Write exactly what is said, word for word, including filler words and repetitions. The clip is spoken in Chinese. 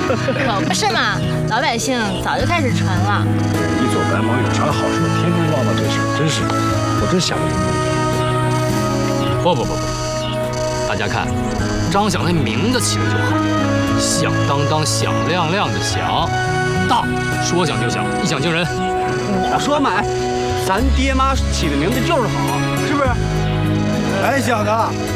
可不是嘛，老百姓早就开始传了。 一撮白毛有啥好说？天天唠叨这事，真是，我真想不明白。 不不不不，大家看，张响那名字起的就好，响当当、响亮亮的响，大，说响就响，一响惊人。 我说嘛，咱爹妈起的名字就是好，是不是？ 哎，小子。